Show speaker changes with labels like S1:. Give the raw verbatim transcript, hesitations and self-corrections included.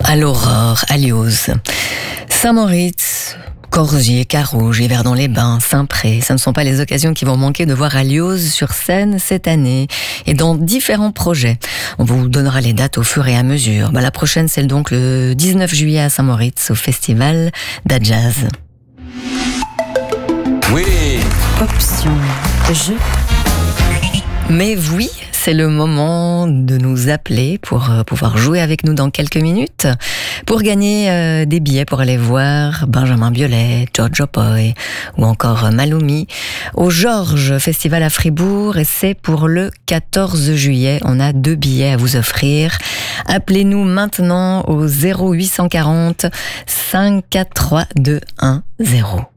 S1: À l'Aurore, à Lioz, Saint-Moritz, Corsier, Carouge, Yverdon-les-Bains, Saint-Pré, ce ne sont pas les occasions qui vont manquer de voir à Lioz sur scène cette année et dans différents projets. On vous donnera les dates au fur et à mesure. Bah, la prochaine, c'est donc le dix-neuf juillet à Saint-Moritz au festival d'Adjaz.
S2: Oui.
S3: Option jeu.
S1: Mais oui, c'est le moment de nous appeler pour euh, pouvoir jouer avec nous dans quelques minutes, pour gagner euh, des billets pour aller voir Benjamin Biolay, Jojo Poi ou encore Malumi au Georges Festival à Fribourg, et c'est pour le quatorze juillet. On a deux billets à vous offrir. Appelez-nous maintenant au zéro huit cent quarante cinq quatre trois deux un zéro.